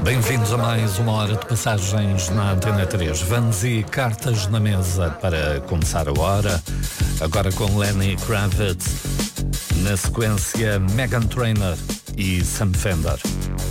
Bem-vindos a mais uma hora de passagens na Antena 3. Vans e cartas na mesa para começar a hora. Agora com Lenny Kravitz. Na sequência, Meghan Trainor e Sam Fender.